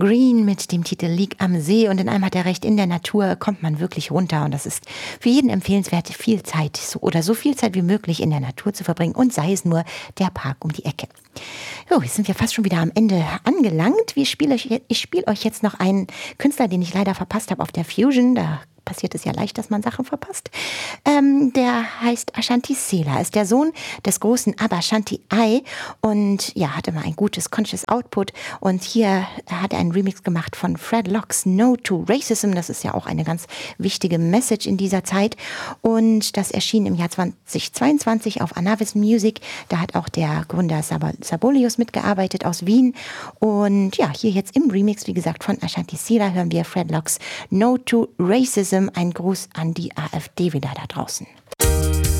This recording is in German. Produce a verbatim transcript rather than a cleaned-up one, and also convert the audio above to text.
Green mit dem Titel Lieg am See. Und in einem hat er recht, in der Natur kommt man wirklich runter. Und das ist für jeden empfehlenswert, viel Zeit so, oder so viel Zeit wie möglich in der Natur zu verbringen. Und sei es nur der Park um die Ecke. So, jetzt sind wir fast schon wieder am Ende angelangt. Wir spiele euch, ich spiele euch jetzt noch einen Künstler, den ich leider verpasst habe auf der Fusion. Da passiert es ja leicht, dass man Sachen verpasst. Ähm, der heißt Ashanti Sela, ist der Sohn des großen Abba Ashanti I und ja, hat immer ein gutes Conscious Output. Und hier hat er einen Remix gemacht von Fred Locks No to Racism. Das ist ja auch eine ganz wichtige Message in dieser Zeit. Und das erschien im Jahr zweitausendzweiundzwanzig auf Anavis Music. Da hat auch der Gründer Sab- Sabolius mitgearbeitet aus Wien. Und ja, hier jetzt im Remix, wie gesagt, von Ashanti Sela hören wir Fred Locks No to Racism. Ein Gruß an die AfD wieder da draußen.